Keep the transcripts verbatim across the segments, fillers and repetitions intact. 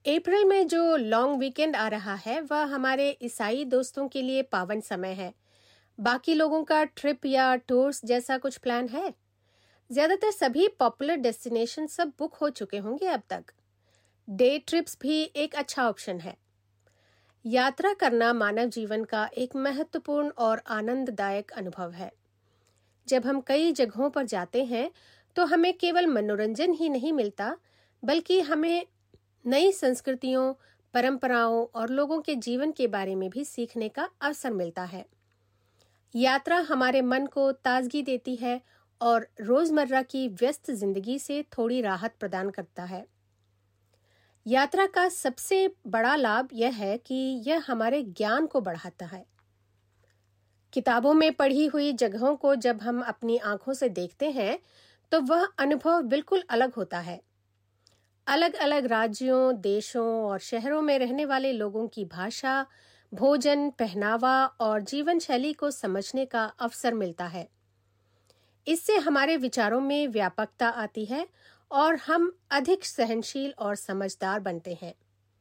अप्रैल में जो long weekend आ रहा है वह हमारे ईसाई दोस्तों के लिए पावन समय है। बाकी लोगों का ट्रिप या टूर्स जैसा कुछ प्लान है? ज्यादातर सभी पॉपुलर डेस्टिनेशन सब बुक हो चुके होंगे अब तक। डे ट्रिप्स भी एक अच्छा ऑप्शन है। यात्रा करना मानव जीवन का एक महत्वपूर्ण और आनंददायक अनुभव है। जब हम कई जगहों पर जाते हैं तो हमें केवल मनोरंजन ही नहीं मिलता, बल्कि हमें नई संस्कृतियों, परंपराओं और लोगों के जीवन के बारे में भी सीखने का अवसर मिलता है। यात्रा हमारे मन को ताजगी देती है और रोजमर्रा की व्यस्त जिंदगी से थोड़ी राहत प्रदान करता है। यात्रा का सबसे बड़ा लाभ यह है कि यह हमारे ज्ञान को बढ़ाता है। किताबों में पढ़ी हुई जगहों को जब हम अपनी आंखों से देखते हैं तो वह अनुभव बिल्कुल अलग होता है। अलग अलग राज्यों, देशों और शहरों में रहने वाले लोगों की भाषा, भोजन, पहनावा और जीवन शैली को समझने का अवसर मिलता है। इससे हमारे विचारों में व्यापकता आती है और हम अधिक सहनशील और समझदार बनते हैं।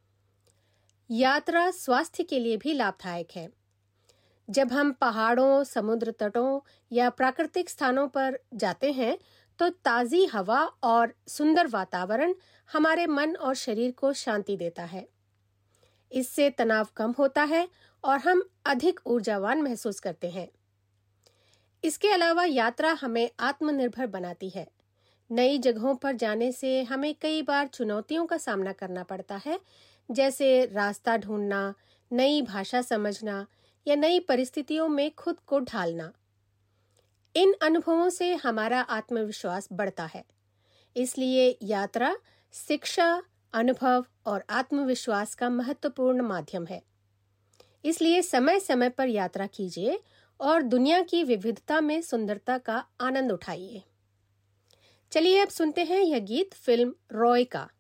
यात्रा स्वास्थ्य के लिए भी लाभदायक है। जब हम पहाड़ों, समुद्र तटों या प्राकृतिक स्थानों पर जाते हैं तो ताजी हवा और सुंदर वातावरण हमारे मन और शरीर को शांति देता है। इससे तनाव कम होता है और हम अधिक ऊर्जावान महसूस करते हैं। इसके अलावा यात्रा हमें आत्मनिर्भर बनाती है। नई जगहों पर जाने से हमें कई बार चुनौतियों का सामना करना पड़ता है, जैसे रास्ता ढूंढना, नई भाषा समझना या नई परिस्थितियों में खुद को ढालना। इन अनुभवों से हमारा आत्मविश्वास बढ़ता है। इसलिए यात्रा शिक्षा, अनुभव और आत्मविश्वास का महत्वपूर्ण माध्यम है। इसलिए समय समय पर यात्रा कीजिए और दुनिया की विविधता में सुंदरता का आनंद उठाइए। चलिए अब सुनते हैं यह गीत फिल्म रॉय का।